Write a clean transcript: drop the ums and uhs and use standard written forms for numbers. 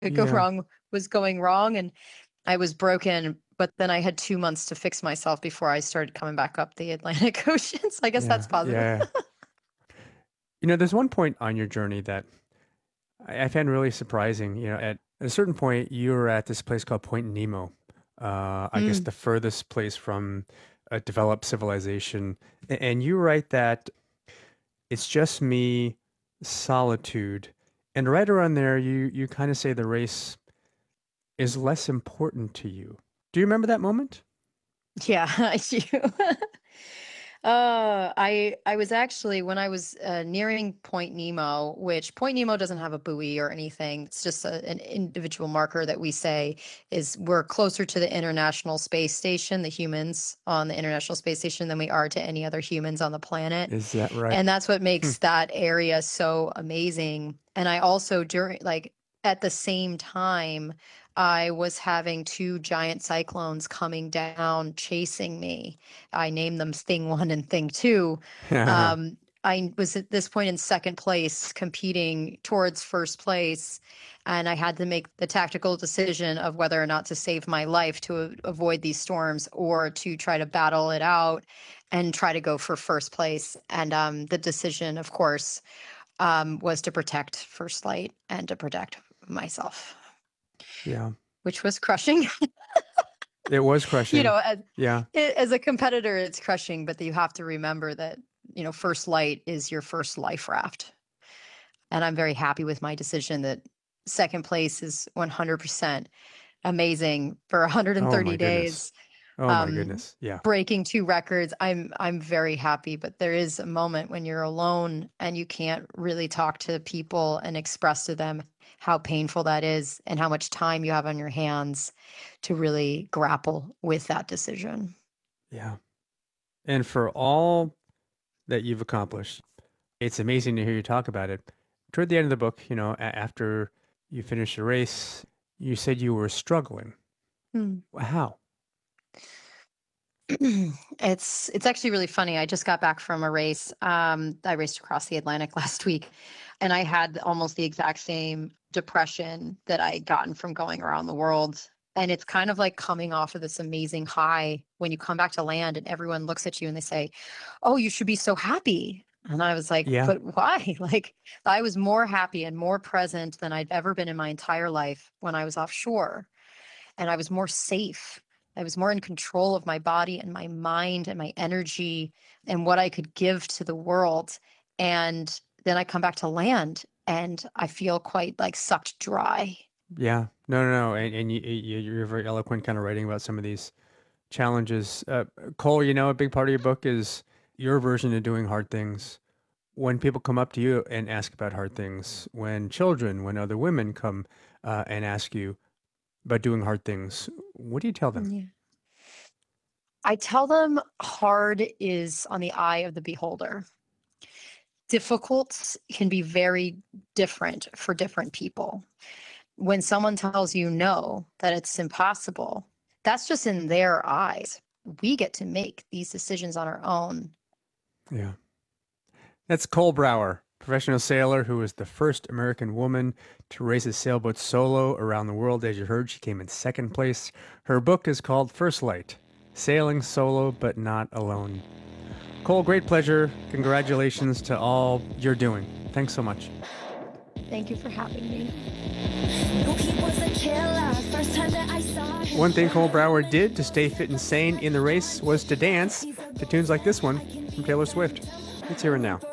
could go Yeah. wrong was going wrong. And I was broken, but then I had 2 months to fix myself before I started coming back up the Atlantic Ocean. So I guess Yeah. that's positive. Yeah. There's one point on your journey that I found really surprising. At a certain point, you were at this place called Point Nemo. I guess Mm, the furthest place from a developed civilization. And you write that it's just me, solitude. And right around there, you kind of say the race is less important to you. Do you remember that moment? yeah, I do. I was actually when I was nearing Point Nemo, which Point Nemo doesn't have a buoy or anything. It's just an individual marker that we say is we're closer to the International Space Station, the humans on the International Space Station, than we are to any other humans on the planet. Is that right? And that's what Hmm. makes that area so amazing. And I also at the same time, I was having two giant cyclones coming down, chasing me. I named them Thing One and Thing Two. I was at this point in second place, competing towards first place, and I had to make the tactical decision of whether or not to save my life to avoid these storms or to try to battle it out and try to go for first place. And the decision, of course, was to protect First Light and to protect myself, Yeah. which was crushing. It was you crushing. know, Yeah. as a competitor, it's crushing, but you have to remember that, First Light is your first life raft. And I'm very happy with my decision that second place is 100% amazing for Oh 130 my goodness. days. Oh my um, goodness. Yeah. Breaking two records. I'm very happy, but there is a moment when you're alone and you can't really talk to people and express to them how painful that is and how much time you have on your hands to really grapple with that decision. Yeah. And for all that you've accomplished, it's amazing to hear you talk about it. Toward the end of the book, after you finished the race, you said you were struggling. Hmm. How? It's actually really funny. I just got back from a race. I raced across the Atlantic last week, and I had almost the exact same depression that I had gotten from going around the world. And it's kind of like coming off of this amazing high when you come back to land and everyone looks at you and they say, "Oh, you should be so happy." And I was like, Yeah. "But why?" Like, I was more happy and more present than I'd ever been in my entire life when I was offshore, and I was more safe. I was more in control of my body and my mind and my energy and what I could give to the world. And then I come back to land and I feel quite like sucked dry. Yeah. No, no, no. And you're very eloquent kind of writing about some of these challenges. Cole, a big part of your book is your version of doing hard things. When people come up to you and ask about hard things, when other women come and ask you about doing hard things, what do you tell them? Yeah. I tell them hard is on the eye of the beholder. Difficult can be very different for different people. When someone tells you no, that it's impossible, that's just in their eyes. We get to make these decisions on our own. Yeah. That's Cole Brower, professional sailor who was the first American woman to race a sailboat solo around the world. As you heard, she came in second place. Her book is called First Light, Sailing Solo But Not Alone. Cole, great pleasure. Congratulations to all you're doing. Thanks so much. Thank you for having me. One thing Cole Brower did to stay fit and sane in the race was to dance to tunes like this one from Taylor Swift. Let's hear it now.